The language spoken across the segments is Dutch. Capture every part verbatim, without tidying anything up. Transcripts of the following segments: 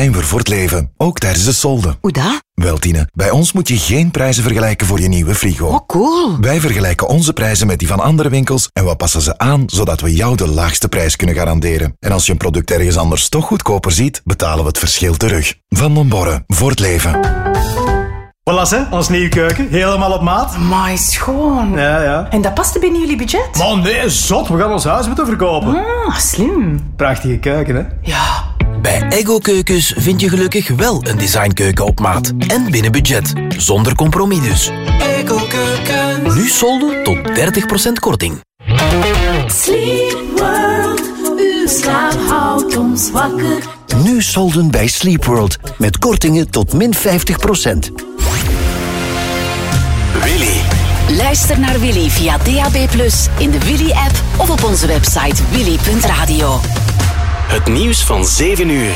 geheim voor het leven, ook tijdens de solden. Hoe dat? Wel, Tine, bij ons moet je geen prijzen vergelijken voor je nieuwe frigo. Oh, cool. Wij vergelijken onze prijzen met die van andere winkels en we passen ze aan, zodat we jou de laagste prijs kunnen garanderen. En als je een product ergens anders toch goedkoper ziet, betalen we het verschil terug. Van den Borre, voor het leven. Voilà, hè, ons nieuwe keuken. Helemaal op maat. Amai, schoon. Ja, ja. En dat paste binnen jullie budget? Man, nee, zot. We gaan ons huis moeten verkopen. Ah, slim. Prachtige keuken, hè? Ja. Bij Ego Keukens vind je gelukkig wel een designkeuken op maat. En binnen budget. Zonder compromis dus. Ego Keukens. Nu solden tot dertig procent korting. Sleep World, uw slaap houdt ons wakker. Nu solden bij Sleep World. Met kortingen tot min vijftig procent. Willy. Luister naar Willy via D A B plus, in de Willy-app of op onze website willy punt radio. Het nieuws van zeven uur.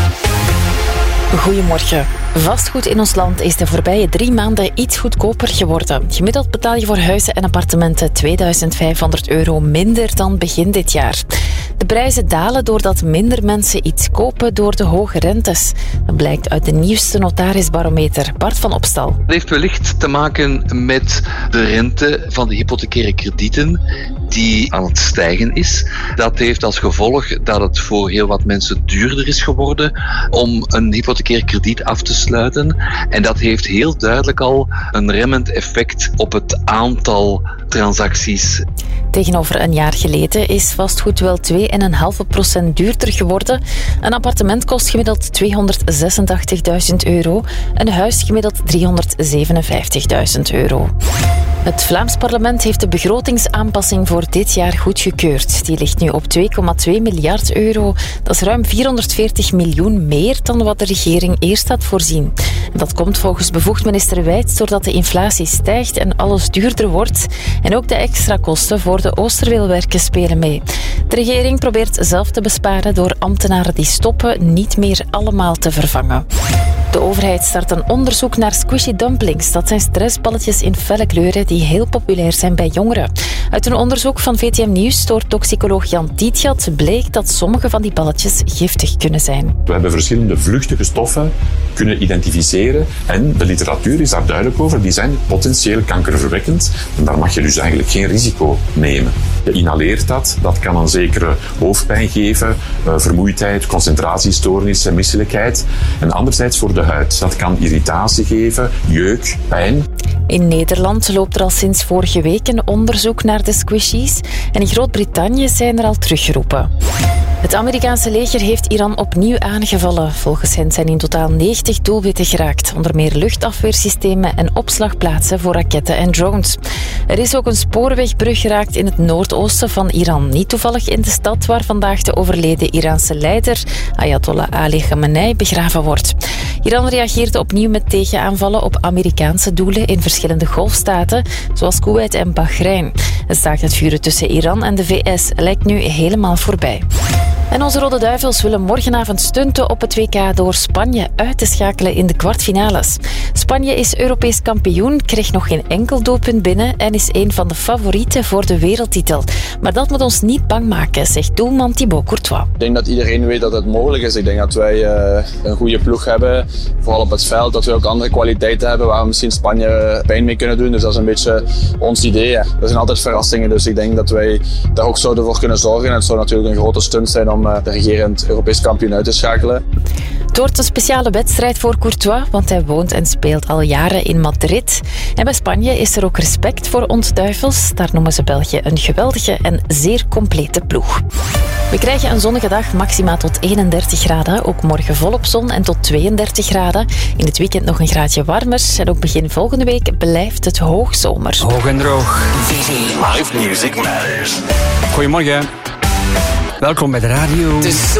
Goedemorgen. Vastgoed in ons land is de voorbije drie maanden iets goedkoper geworden. Gemiddeld betaal je voor huizen en appartementen tweeduizend vijfhonderd euro minder dan begin dit jaar. De prijzen dalen doordat minder mensen iets kopen door de hoge rentes. Dat blijkt uit de nieuwste notarisbarometer. Bart van Opstal. Het heeft wellicht te maken met de rente van de hypothecaire kredieten die aan het stijgen is. Dat heeft als gevolg dat het voor heel wat mensen duurder is geworden om een hypothecair krediet af te sluiten. En dat heeft heel duidelijk al een remmend effect op het aantal transacties. Tegenover een jaar geleden is vastgoed wel twee komma vijf procent duurder geworden. Een appartement kost gemiddeld tweehonderdzesentachtigduizend euro. Een huis gemiddeld driehonderdzevenenvijftigduizend euro. Het Vlaams parlement heeft de begrotingsaanpassing voor dit jaar goedgekeurd. Die ligt nu op twee komma twee miljard euro. Dat is ruim vierhonderdveertig miljoen meer dan wat de regering eerst had voorzien. Dat komt volgens bevoegd minister Wijts doordat de inflatie stijgt en alles duurder wordt. En ook de extra kosten voor de Oosterweelwerken spelen mee. De regering probeert zelf te besparen door ambtenaren die stoppen niet meer allemaal te vervangen. De overheid start een onderzoek naar squishy dumplings. Dat zijn stressballetjes in felle kleuren die heel populair zijn bij jongeren. Uit een onderzoek van V T M Nieuws door toxicoloog Jan Tietjat bleek dat sommige van die balletjes giftig kunnen zijn. We hebben verschillende vluchtige stoffen kunnen identificeren en de literatuur is daar duidelijk over. Die zijn potentieel kankerverwekkend en daar mag je dus eigenlijk geen risico nemen. Je inhaleert dat, dat kan een zekere hoofdpijn geven, vermoeidheid, concentratiestoornissen, misselijkheid. En anderzijds voor de huid. Dat kan irritatie geven, jeuk, pijn. In Nederland loopt er al sinds vorige week een onderzoek naar de squishies en in Groot-Brittannië zijn er al teruggeroepen. Het Amerikaanse leger heeft Iran opnieuw aangevallen. Volgens hen zijn in totaal negentig doelwitten geraakt. Onder meer luchtafweersystemen en opslagplaatsen voor raketten en drones. Er is ook een spoorwegbrug geraakt in het noordoosten van Iran. Niet toevallig in de stad waar vandaag de overleden Iraanse leider Ayatollah Ali Khamenei begraven wordt. Iran reageerde opnieuw met tegenaanvallen op Amerikaanse doelen in verschillende golfstaten, zoals Kuwait en Bahrein. Het staakt het vuren tussen Iran en de V S lijkt nu helemaal voorbij. En onze Rode Duivels willen morgenavond stunten op het W K door Spanje uit te schakelen in de kwartfinales. Spanje is Europees kampioen, kreeg nog geen enkel doelpunt binnen en is een van de favorieten voor de wereldtitel. Maar dat moet ons niet bang maken, zegt doelman Thibaut Courtois. Ik denk dat iedereen weet dat het mogelijk is. Ik denk dat wij uh, een goede ploeg hebben, vooral op het veld. Dat we ook andere kwaliteiten hebben waar we misschien Spanje pijn mee kunnen doen. Dus dat is een beetje ons idee. Ja. Er zijn altijd verrassingen, dus ik denk dat wij daar ook zouden voor kunnen zorgen. En het zou natuurlijk een grote stunt zijn om de regerend Europees kampioen uit te schakelen. Het wordt een speciale wedstrijd voor Courtois, want hij woont en speelt al jaren in Madrid. En bij Spanje is er ook respect voor ons Duivels. Daar noemen ze België een geweldige en zeer complete ploeg. We krijgen een zonnige dag, maxima tot eenendertig graden. Ook morgen volop zon en tot tweeëndertig graden. In het weekend nog een graadje warmer. En ook begin volgende week blijft het hoogzomer. Hoog en droog. Live Music Matters. Goedemorgen. Welkom bij de radio.